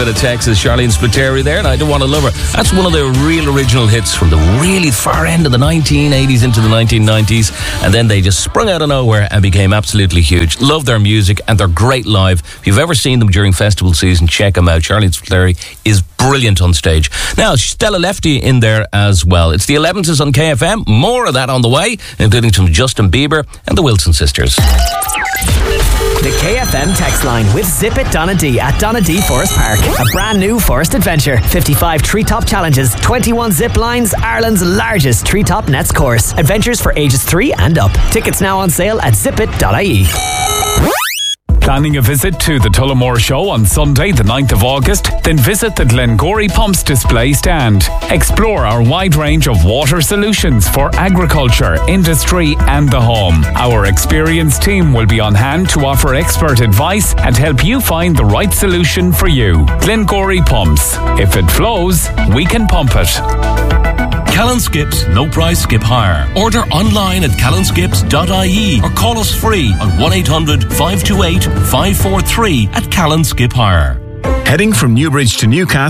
bit of Texas. Charlene Spiteri there, and I Don't Want to Love Her. That's one of the real original hits from the really far end of the 1980s into the 1990s, and then they just sprung out of nowhere and became absolutely huge. Love their music, and they're great live. If you've ever seen them during festival season, check them out. Charlene Spiteri is brilliant on stage. Now, Stella Lefty in there as well. It's the 11s on KFM. More of that on the way, including some Justin Bieber and the Wilson Sisters. The KFM text line with Zip It Donna D at Donna D Forest Park. A brand new forest adventure. 55 treetop challenges, 21 zip lines, Ireland's largest treetop nets course. Adventures for ages 3 and up. Tickets now on sale at zipit.ie. Planning a visit to the Tullamore Show on Sunday, the 9th of August? Then visit the Glengory Pumps display stand. Explore our wide range of water solutions for agriculture, industry and the home. Our experienced team will be on hand to offer expert advice and help you find the right solution for you. Glengory Pumps. If it flows, we can pump it. Callan Skips No Price Skip Hire. Order online at callanskips.ie or call us free on 1-800-528-543 at Callan Skip Hire. Heading from Newbridge to Newcastle